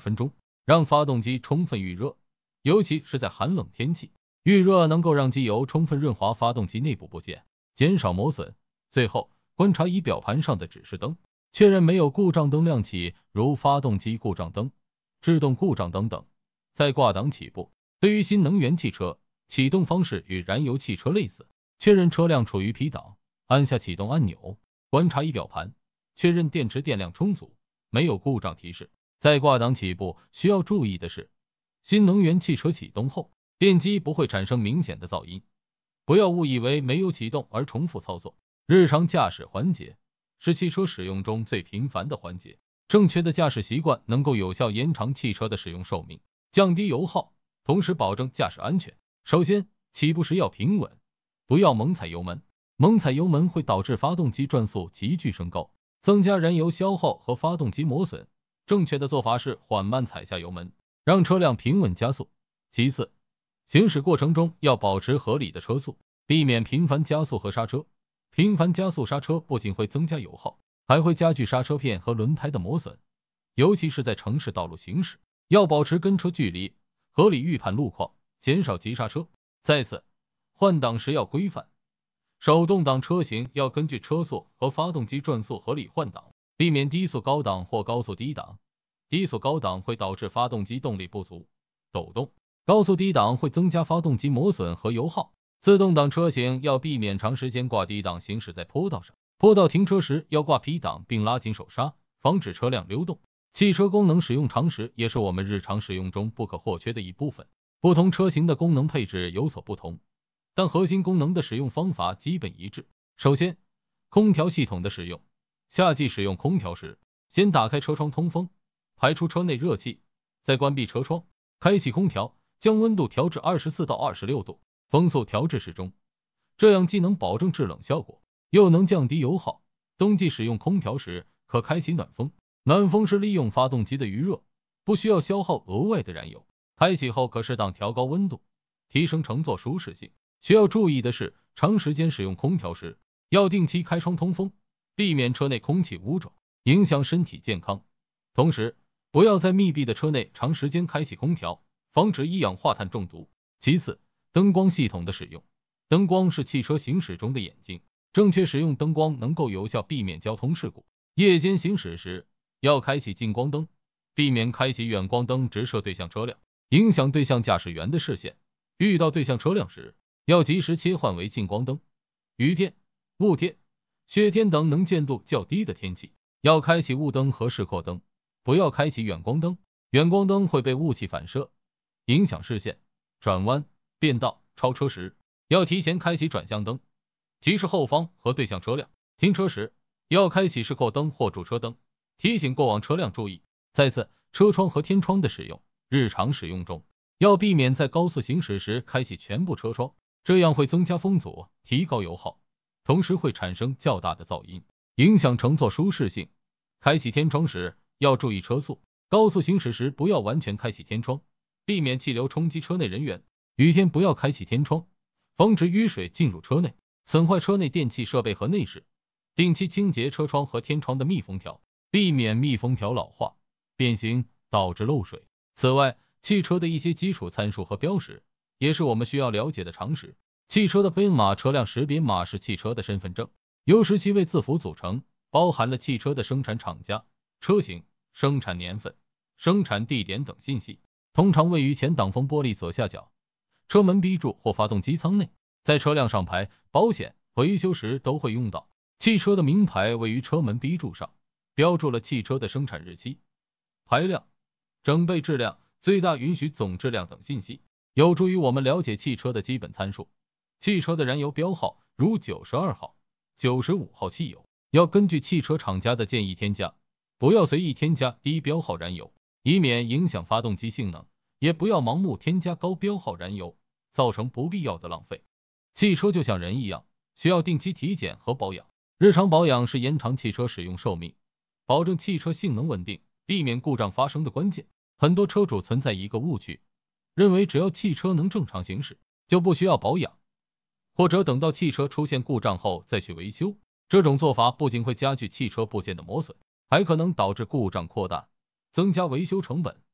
分钟，让发动机充分预热，尤其是在寒冷天气，预热能够让机油充分润滑发动机内部部件，减少磨损。最后，观察仪表盘上的指示灯，确认没有故障灯亮起，如发动机故障灯、制动故障灯等。再挂档起步。对于新能源汽车，启动方式与燃油汽车类似，确认车辆处于 P 档，按下启动按钮，观察仪表盘，确认电池电量充足，没有故障提示。在挂档起步，需要注意的是，新能源汽车启动后，电机不会产生明显的噪音，不要误以为没有启动而重复操作。日常驾驶环节是汽车使用中最频繁的环节，正确的驾驶习惯能够有效延长汽车的使用寿命，降低油耗，同时保证驾驶安全。首先，起步时要平稳，不要猛踩油门，猛踩油门会导致发动机转速急剧升高，增加燃油消耗和发动机磨损。正确的做法是缓慢踩下油门，让车辆平稳加速。其次，行驶过程中要保持合理的车速，避免频繁加速和刹车。频繁加速刹车不仅会增加油耗，还会加剧刹车片和轮胎的磨损，尤其是在城市道路行驶，要保持跟车距离，合理预判路况，减少急刹车。再次，换挡时要规范，手动挡车型要根据车速和发动机转速合理换挡，避免低速高档或高速低档。低速高档会导致发动机动力不足、抖动，高速低档会增加发动机磨损和油耗。自动挡车型要避免长时间挂低档行驶在坡道上，坡道停车时要挂 P 档并拉紧手刹，防止车辆流动。汽车功能使用常识也是我们日常使用中不可或缺的一部分。不同车型的功能配置有所不同，但核心功能的使用方法基本一致。首先，空调系统的使用。夏季使用空调时，先打开车窗通风，排出车内热气，再关闭车窗，开启空调，将温度调至24到26度，风速调至适中，这样既能保证制冷效果，又能降低油耗。冬季使用空调时，可开启暖风，暖风是利用发动机的余热，不需要消耗额外的燃油。开启后可适当调高温度，提升乘坐舒适性。需要注意的是，长时间使用空调时，要定期开窗通风，避免车内空气污浊，影响身体健康。同时，不要在密闭的车内长时间开启空调，防止一氧化碳中毒。其次，灯光系统的使用。灯光是汽车行驶中的眼睛，正确使用灯光能够有效避免交通事故。夜间行驶时，要开启近光灯，避免开启远光灯直射对向车辆，影响对向驾驶员的视线。遇到对向车辆时，要及时切换为近光灯。雨天、雾天、雪天等能见度较低的天气，要开启雾灯和示廓灯，不要开启远光灯。远光灯会被雾气反射，影响视线。转弯、变道、超车时，要提前开启转向灯，提示后方和对向车辆。停车时，要开启示廓灯或驻车灯，提醒过往车辆注意。再次，车窗和天窗的使用。日常使用中，要避免在高速行驶时开启全部车窗，这样会增加风阻，提高油耗，同时会产生较大的噪音，影响乘坐舒适性。开启天窗时，要注意车速，高速行驶时不要完全开启天窗，避免气流冲击车内人员。雨天不要开启天窗，防止雨水进入车内，损坏车内电气设备和内饰。定期清洁车窗和天窗的密封条，避免密封条老化、变形导致漏水。此外，汽车的一些基础参数和标识也是我们需要了解的常识。汽车的编码车辆识别码是汽车的身份证，有时其为字符组成，包含了汽车的生产厂家、车型、生产年份、生产地点等信息，通常位于前挡风玻璃左下角、车门 B 柱或发动机舱内。在车辆上牌、保险、维修时都会用到。汽车的名牌位于车门 B 柱上，标注了汽车的生产日期、排量、整备质量、最大允许总质量等信息，有助于我们了解汽车的基本参数。汽车的燃油标号，如92号、95号汽油，要根据汽车厂家的建议添加，不要随意添加低标号燃油，以免影响发动机性能，也不要盲目添加高标号燃油，造成不必要的浪费。汽车就像人一样，需要定期体检和保养。日常保养是延长汽车使用寿命，保证汽车性能稳定，避免故障发生的关键。很多车主存在一个误区，认为只要汽车能正常行驶，就不需要保养，或者等到汽车出现故障后再去维修。这种做法不仅会加剧汽车部件的磨损，还可能导致故障扩大，增加维修成本。